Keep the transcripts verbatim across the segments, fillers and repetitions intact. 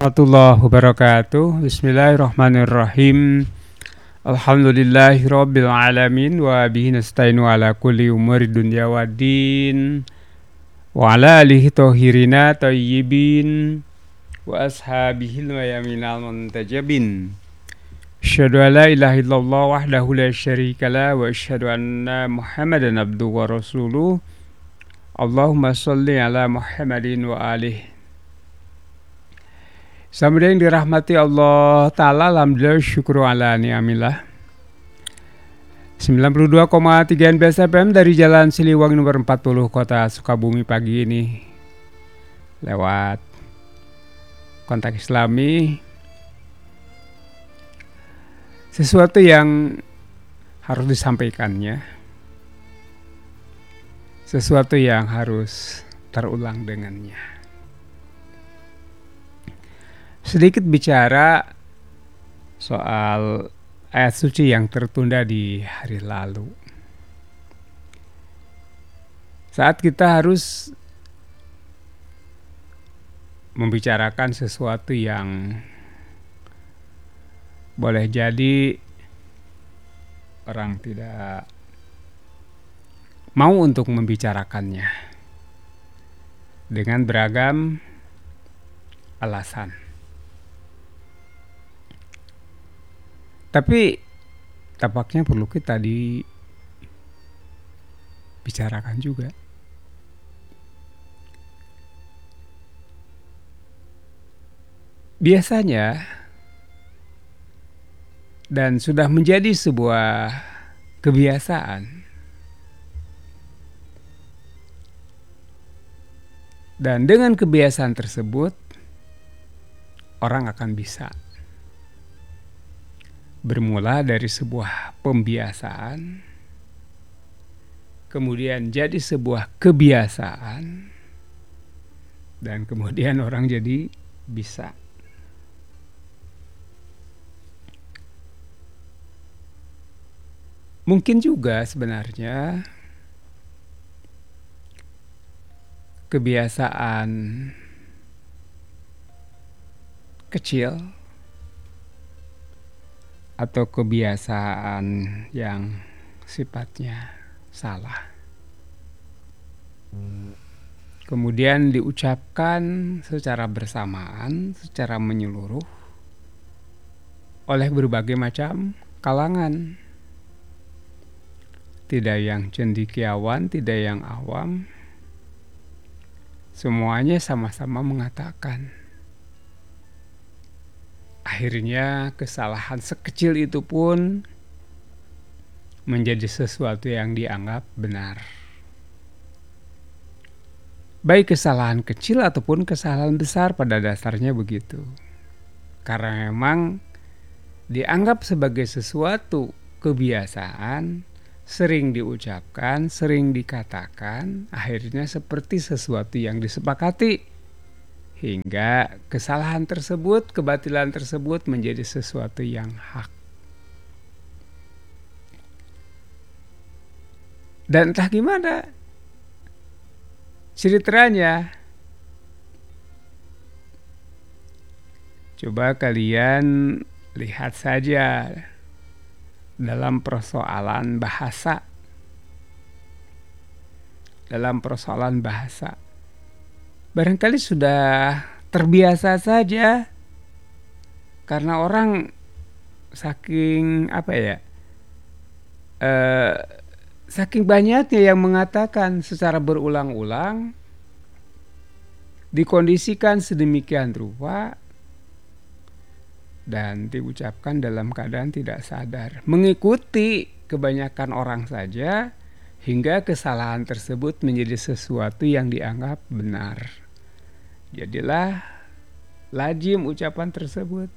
Warahmatullahi wabarakatuh. Bismillahirrahmanirrahim. Alhamdulillahirabbil alamin wa bihi nasta'inu ala kulli umuri dunya waddin wa ala alihi thahirina thayyibin wa ashabihil mayaminal muntajabin. Asyhadu an la ilaha illallah wahdahu la syarikalah wa asyhadu anna Muhammadan abduhu wa rasuluh. Allahumma shalli ala Muhammadin wa alihi. Sama yang dirahmati Allah Ta'ala, alhamdulillah syukur ala ni'amillah. sembilan puluh dua koma tiga N B S F M dari Jalan Siliwangi nomor empat puluh Kota Sukabumi pagi ini lewat kontak Islami. Sesuatu yang harus disampaikannya, sesuatu yang harus terulang dengannya. Sedikit bicara soal ayat suci yang tertunda di hari lalu. Saat kita harus membicarakan sesuatu yang boleh jadi orang tidak mau untuk membicarakannya dengan beragam alasan. Tapi tampaknya perlu kita dibicarakan juga. Biasanya dan sudah menjadi sebuah kebiasaan, dan dengan kebiasaan tersebut orang akan bisa bermula dari sebuah pembiasaan, kemudian jadi sebuah kebiasaan, dan kemudian orang jadi bisa. Mungkin juga sebenarnya kebiasaan kecil atau kebiasaan yang sifatnya salah kemudian diucapkan secara bersamaan, secara menyeluruh oleh berbagai macam kalangan. Tidak yang cendekiawan, tidak yang awam, semuanya sama-sama mengatakan. Akhirnya kesalahan sekecil itu pun menjadi sesuatu yang dianggap benar. Baik kesalahan kecil ataupun kesalahan besar, pada dasarnya begitu. Karena memang dianggap sebagai sesuatu kebiasaan, sering diucapkan, sering dikatakan, akhirnya seperti sesuatu yang disepakati. Hingga kesalahan tersebut, kebatilan tersebut menjadi sesuatu yang hak. Dan entah gimana ceritanya. Coba kalian lihat saja dalam persoalan bahasa. Dalam persoalan bahasa. Barangkali sudah terbiasa saja karena orang saking apa ya eh, saking banyaknya yang mengatakan secara berulang-ulang, dikondisikan sedemikian rupa dan diucapkan dalam keadaan tidak sadar, mengikuti kebanyakan orang saja, hingga kesalahan tersebut menjadi sesuatu yang dianggap benar. Jadilah lazim ucapan tersebut.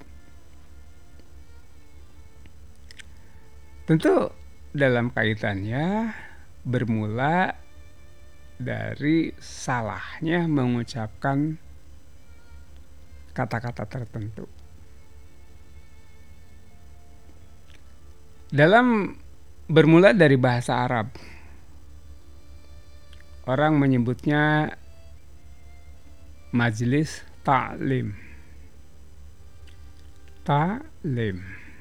Tentu dalam kaitannya bermula dari salahnya mengucapkan kata-kata tertentu. Dalam bermula dari bahasa Arab, orang menyebutnya majelis ta'lim. Taklim.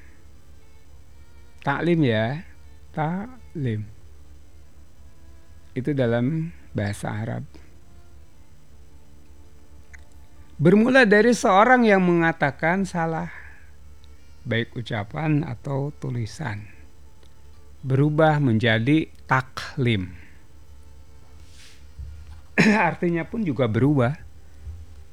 Taklim ya. Taklim. Itu dalam bahasa Arab. Bermula dari seorang yang mengatakan salah, baik ucapan atau tulisan, berubah menjadi taklim. Artinya pun juga berubah.